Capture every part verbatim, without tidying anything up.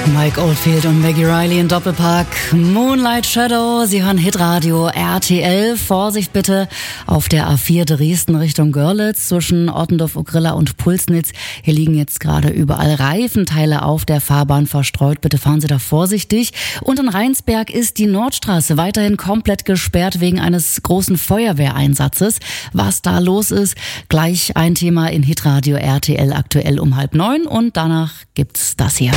Mike Oldfield und Maggie Riley in Doppelpack. Moonlight Shadow, Sie hören Hitradio R T L. Vorsicht bitte auf der A vier Dresden Richtung Görlitz zwischen Ottendorf-Ogrilla und Pulsnitz. Hier liegen jetzt gerade überall Reifenteile auf der Fahrbahn verstreut. Bitte fahren Sie da vorsichtig. Und in Rheinsberg ist die Nordstraße weiterhin komplett gesperrt wegen eines großen Feuerwehreinsatzes. Was da los ist, gleich ein Thema in Hitradio R T L aktuell um halb neun und danach gibt's das hier.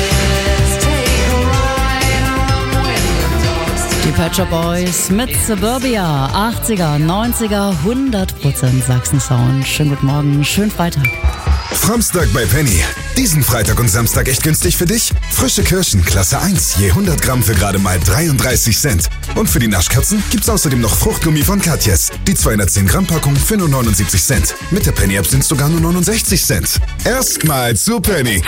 Die Pet Shop Boys mit Suburbia, achtziger, neunziger, hundert Prozent Sachsen-Sound. Schönen guten Morgen, schönen Freitag. Samstag bei Penny. Diesen Freitag und Samstag echt günstig für dich? Frische Kirschen, Klasse eins, je hundert Gramm für gerade mal dreiunddreißig Cent. Und für die Naschkatzen gibt's außerdem noch Fruchtgummi von Katjes. Die zweihundertzehn Gramm Packung für nur neunundsiebzig Cent. Mit der Penny-App sind's sogar nur neunundsechzig Cent. Erstmal zu Penny.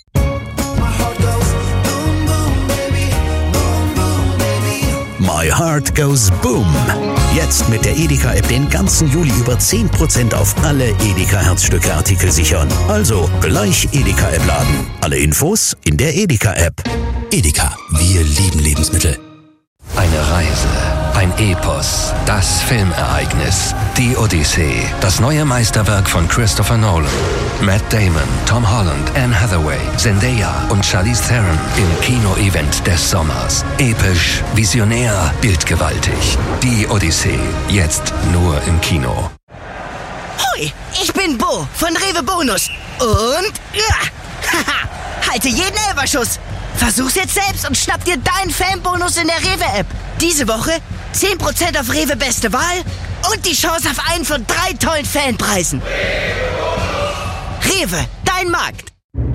My Heart Goes Boom. Jetzt mit der Edeka-App den ganzen Juli über zehn Prozent auf alle Edeka-Herzstücke-Artikel sichern. Also gleich Edeka-App laden. Alle Infos in der Edeka-App. Edeka, wir lieben Lebensmittel. Eine Reise, ein Epos, das Filmereignis, die Odyssee, das neue Meisterwerk von Christopher Nolan. Matt Damon, Tom Holland, Anne Hathaway, Zendaya und Charlize Theron im Kino-Event des Sommers. Episch, visionär, bildgewaltig. Die Odyssee, jetzt nur im Kino. Hoi, ich bin Bo von Rewe Bonus und ja, haha, halte jeden Elferschuss. Versuch's jetzt selbst und schnapp dir deinen Fanbonus in der Rewe-App. Diese Woche zehn Prozent auf Rewe Beste Wahl und die Chance auf einen von drei tollen Fanpreisen. Rewe, dein Markt.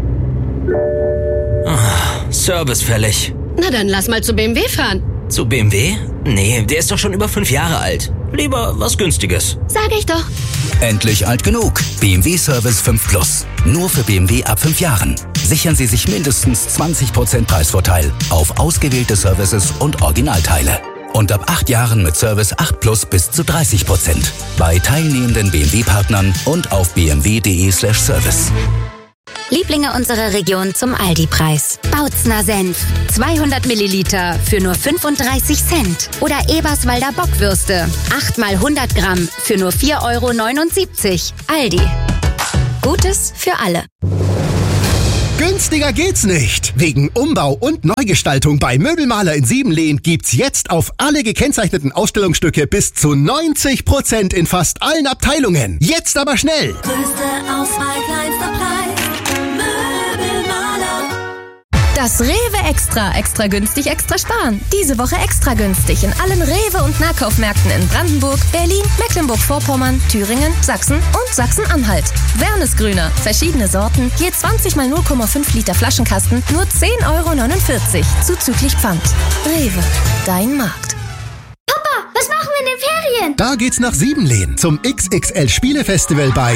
Oh, Service fällig. Na dann lass mal zu B M W fahren. Zu B M W? Nee, der ist doch schon über fünf Jahre alt. Lieber was Günstiges. Sag ich doch. Endlich alt genug. B M W Service fünf Plus. Nur für B M W ab fünf Jahren. Sichern Sie sich mindestens zwanzig Prozent Preisvorteil auf ausgewählte Services und Originalteile. Und ab acht Jahren mit Service acht Plus bis zu dreißig Prozent. Bei teilnehmenden B M W-Partnern und auf b m w punkt d e slash service. Lieblinge unserer Region zum Aldi-Preis. Bautzner Senf, zweihundert Milliliter für nur fünfunddreißig Cent. Oder Eberswalder Bockwürste, acht mal hundert Gramm für nur vier Euro neunundsiebzig. Aldi. Gutes für alle. Günstiger geht's nicht. Wegen Umbau und Neugestaltung bei Möbelmaler in Siebenlehn gibt's jetzt auf alle gekennzeichneten Ausstellungsstücke bis zu neunzig Prozent in fast allen Abteilungen. Jetzt aber schnell. Größte Auswahl, kleinster Preis. Möbelmaler. Das Rewe Extra. Extra günstig, extra sparen. Diese Woche extra günstig in allen Rewe- und Nahkaufmärkten in Brandenburg, Berlin, Mecklenburg-Vorpommern, Thüringen, Sachsen und Sachsen-Anhalt. Wernesgrüner. Verschiedene Sorten. Je zwanzig mal null Komma fünf Liter Flaschenkasten. Nur zehn Euro neunundvierzig. Zuzüglich Pfand. Rewe. Dein Markt. Papa, was machen wir in den Ferien? Da geht's nach Siebenlehn zum X X L-Spielefestival bei...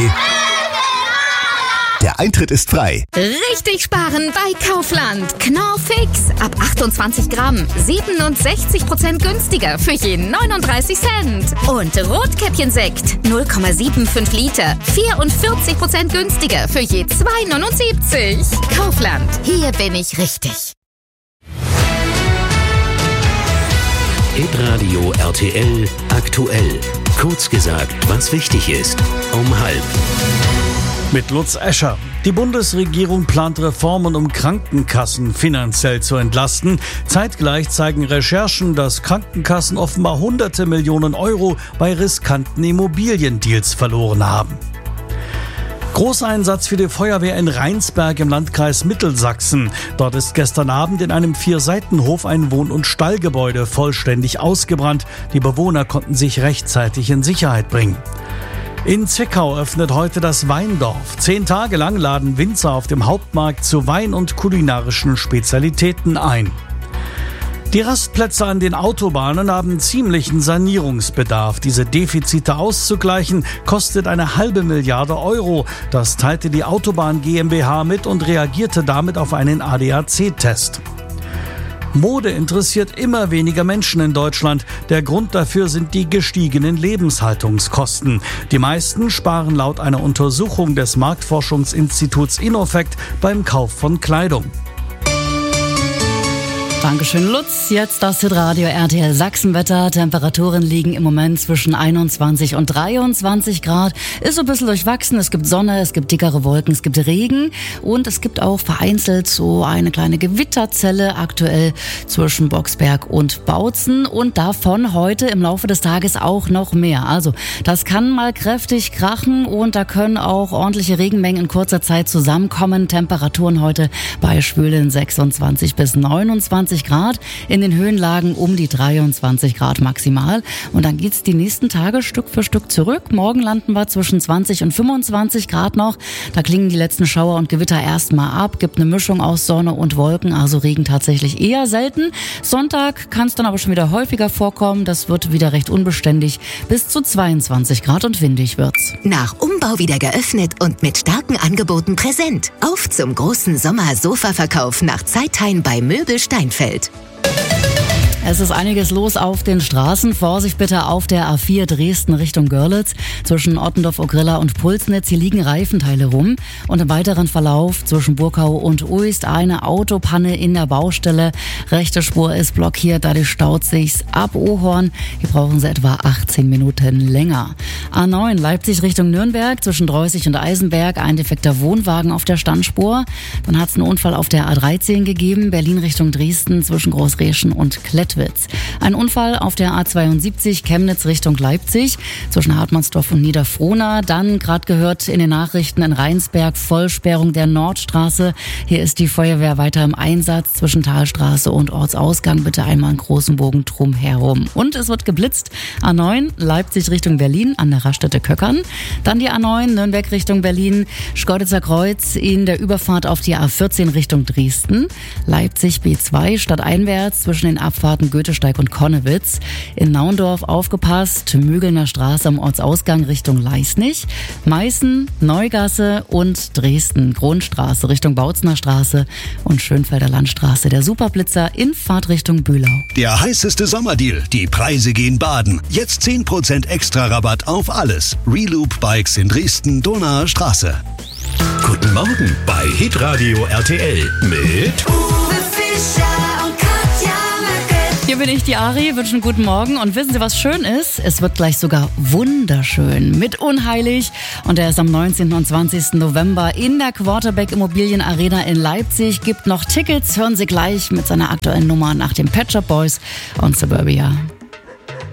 Der Eintritt ist frei. Richtig sparen bei Kaufland. Knorrfix. Ab achtundzwanzig Gramm. siebenundsechzig Prozent günstiger für jeden neununddreißig Cent. Und Rotkäppchensekt. null Komma fünfundsiebzig Liter. vierundvierzig Prozent günstiger für je zwei Euro neunundsiebzig. Kaufland. Hier bin ich richtig. Hitradio R T L aktuell. Kurz gesagt, was wichtig ist. Um halb. Mit Lutz Escher. Die Bundesregierung plant Reformen, um Krankenkassen finanziell zu entlasten. Zeitgleich zeigen Recherchen, dass Krankenkassen offenbar hunderte Millionen Euro bei riskanten Immobiliendeals verloren haben. Großeinsatz für die Feuerwehr in Rheinsberg im Landkreis Mittelsachsen. Dort ist gestern Abend in einem Vierseitenhof ein Wohn- und Stallgebäude vollständig ausgebrannt. Die Bewohner konnten sich rechtzeitig in Sicherheit bringen. In Zwickau öffnet heute das Weindorf. Zehn Tage lang laden Winzer auf dem Hauptmarkt zu Wein- und kulinarischen Spezialitäten ein. Die Rastplätze an den Autobahnen haben ziemlichen Sanierungsbedarf. Diese Defizite auszugleichen, kostet eine halbe Milliarde Euro. Das teilte die Autobahn GmbH mit und reagierte damit auf einen A D A C-Test. Mode interessiert immer weniger Menschen in Deutschland. Der Grund dafür sind die gestiegenen Lebenshaltungskosten. Die meisten sparen laut einer Untersuchung des Marktforschungsinstituts Innofect beim Kauf von Kleidung. Dankeschön, Lutz. Jetzt das Hitradio R T L Sachsenwetter. Temperaturen liegen im Moment zwischen einundzwanzig und dreiundzwanzig Grad. Ist so ein bisschen durchwachsen. Es gibt Sonne, es gibt dickere Wolken, es gibt Regen und es gibt auch vereinzelt so eine kleine Gewitterzelle aktuell zwischen Boxberg und Bautzen und davon heute im Laufe des Tages auch noch mehr. Also das kann mal kräftig krachen und da können auch ordentliche Regenmengen in kurzer Zeit zusammenkommen. Temperaturen heute bei schwülen sechsundzwanzig bis neunundzwanzig Grad, in den Höhenlagen um die dreiundzwanzig Grad maximal. Und dann geht's die nächsten Tage Stück für Stück zurück. Morgen landen wir zwischen zwanzig und fünfundzwanzig Grad noch. Da klingen die letzten Schauer und Gewitter erstmal ab. Gibt eine Mischung aus Sonne und Wolken, also Regen tatsächlich eher selten. Sonntag kann es dann aber schon wieder häufiger vorkommen. Das wird wieder recht unbeständig. Bis zu zweiundzwanzig Grad und windig wird's. Nach Umbau wieder geöffnet und mit starken Angeboten präsent. Auf zum großen Sommer-Sofa-Verkauf nach Zeithain bei Möbel Steinfeld. Es ist einiges los auf den Straßen. Vorsicht bitte auf der A vier Dresden Richtung Görlitz. Zwischen Ottendorf-Ogrilla und Pulsnitz. Hier liegen Reifenteile rum. Und im weiteren Verlauf zwischen Burkau und Uist eine Autopanne in der Baustelle. Rechte Spur ist blockiert, dadurch staut sich's ab Ohorn. Hier brauchen Sie etwa achtzehn Minuten länger. A neun Leipzig Richtung Nürnberg. Zwischen Dreußig und Eisenberg ein defekter Wohnwagen auf der Standspur. Dann hat's einen Unfall auf der A dreizehn gegeben. Berlin Richtung Dresden zwischen Großreschen und Klettwitz. Ein Unfall auf der A zweiundsiebzig Chemnitz Richtung Leipzig zwischen Hartmannsdorf und Niederfrohna. Dann gerade gehört in den Nachrichten in Rheinsberg Vollsperrung der Nordstraße. Hier ist die Feuerwehr weiter im Einsatz zwischen Talstraße und Ortsausgang. Bitte einmal einen großen Bogen drumherum. Und es wird geblitzt. A neun Leipzig Richtung Berlin an der Raststätte Köckern. Dann die A neun Nürnberg Richtung Berlin. Schkeuditzer Kreuz in der Überfahrt auf die A vierzehn Richtung Dresden. Leipzig B zwei stadteinwärts zwischen den Abfahrten Goethesteig und Konnewitz. In Naundorf aufgepasst, Mügelner Straße am Ortsausgang Richtung Leisnig. Meißen, Neugasse und Dresden Grundstraße Richtung Bautzner Straße und Schönfelder Landstraße. Der Superblitzer in Fahrtrichtung Bühlau. Der heißeste Sommerdeal. Die Preise gehen baden. Jetzt zehn Prozent extra Rabatt auf alles. Reloop Bikes in Dresden, Donauer Straße. Guten Morgen bei Hitradio R T L mit Uwe Fischer und Katja Möcke. Hier bin ich, die Ari, wünsche einen guten Morgen und wissen Sie, was schön ist? Es wird gleich sogar wunderschön mit Unheilig und er ist am neunzehnten und zwanzigsten November in der Quarterback Immobilien Arena in Leipzig. Gibt noch Tickets, hören Sie gleich mit seiner aktuellen Nummer nach den Pet Shop Boys und Suburbia.